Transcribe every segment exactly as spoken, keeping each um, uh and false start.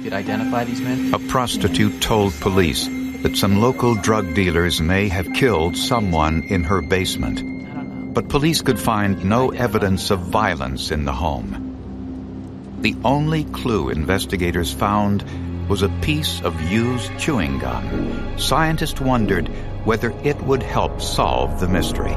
Did identify these men? A prostitute told police that some local drug dealers may have killed someone in her basement. But police could find no evidence of violence in the home. The only clue investigators found was a piece of used chewing gum. Scientists wondered whether it would help solve the mystery.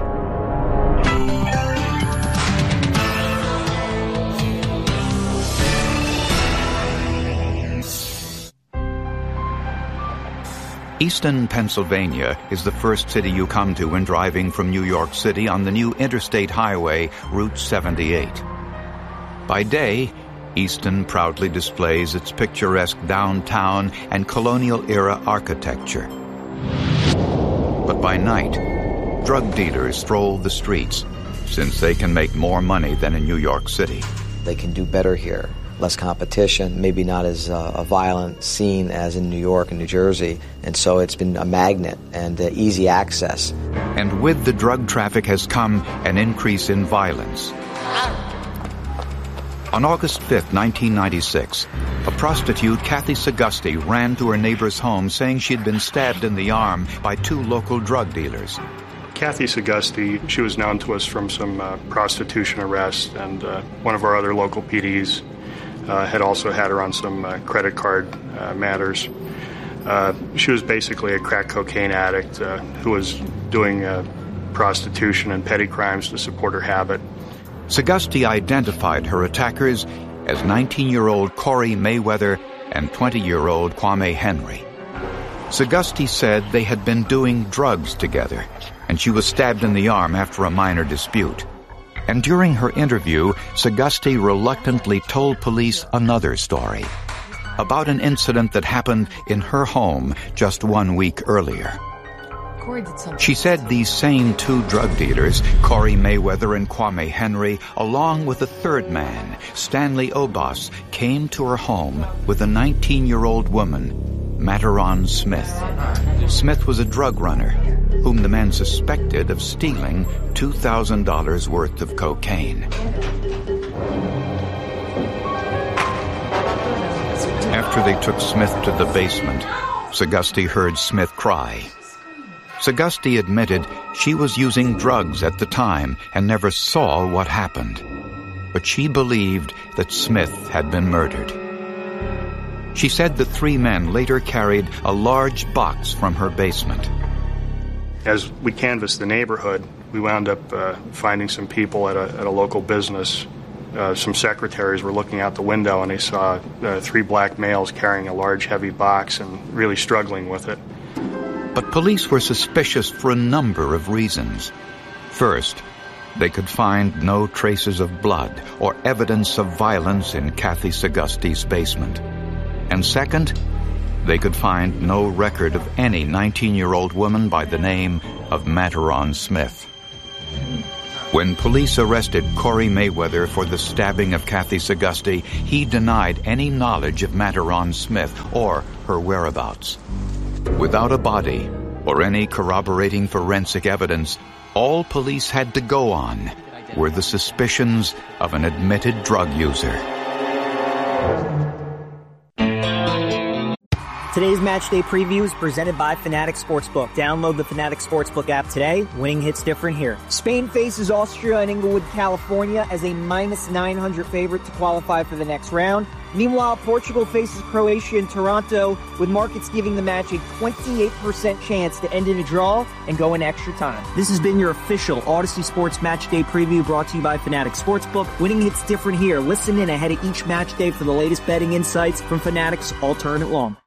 Easton, Pennsylvania is the first city you come to when driving from New York City on the new interstate highway, Route seventy-eight. By day, Easton proudly displays its picturesque downtown and colonial-era architecture. But by night, drug dealers stroll the streets, since they can make more money than in New York City. They can do better here. Less competition, maybe not as uh, a violent scene as in New York and New Jersey, and so it's been a magnet and uh, easy access. And with the drug traffic has come an increase in violence. On August fifth, nineteen ninety-six, a prostitute, Kathy Sagusty, ran to her neighbor's home saying she'd been stabbed in the arm by two local drug dealers. Kathy Sagusty, she was known to us from some uh, prostitution arrests, and uh, one of our other local P Ds uh, had also had her on some uh, credit card uh, matters. Uh, she was basically a crack cocaine addict uh, who was doing uh, prostitution and petty crimes to support her habit. Sagusty identified her attackers as nineteen-year-old Corey Mayweather and twenty-year-old Kwame Henry. Sagusty said they had been doing drugs together, and she was stabbed in the arm after a minor dispute. And during her interview, Sagusty reluctantly told police another story about an incident that happened in her home just one week earlier. She said these same two drug dealers, Corey Mayweather and Kwame Henry, along with a third man, Stanley Obas, came to her home with a nineteen-year-old woman, Mataron Smith. Smith was a drug runner whom the men suspected of stealing two thousand dollars worth of cocaine. After they took Smith to the basement, Sagusty heard Smith cry. Sagusty admitted she was using drugs at the time and never saw what happened. But she believed that Smith had been murdered. She said the three men later carried a large box from her basement. As we canvassed the neighborhood, we wound up uh, finding some people at a, at a local business. Uh, some secretaries were looking out the window and they saw uh, three black males carrying a large, heavy box and really struggling with it. But police were suspicious for a number of reasons. First, they could find no traces of blood or evidence of violence in Kathy Sagusty's basement. And second, they could find no record of any nineteen-year-old woman by the name of Mataron Smith. When police arrested Corey Mayweather for the stabbing of Kathy Sagusty, he denied any knowledge of Mataron Smith or her whereabouts. Without a body or any corroborating forensic evidence, all police had to go on were the suspicions of an admitted drug user. Today's match day preview is presented by Fanatic Sportsbook. Download the Fanatic Sportsbook app today. Winning hits different here. Spain faces Austria in Inglewood, California as a minus nine hundred favorite to qualify for the next round. Meanwhile, Portugal faces Croatia in Toronto, with markets giving the match a twenty-eight percent chance to end in a draw and go in extra time. This has been your official Odyssey Sports Match Day preview brought to you by Fanatic Sportsbook. Winning hits different here. Listen in ahead of each match day for the latest betting insights from Fanatic's All Tournament Long.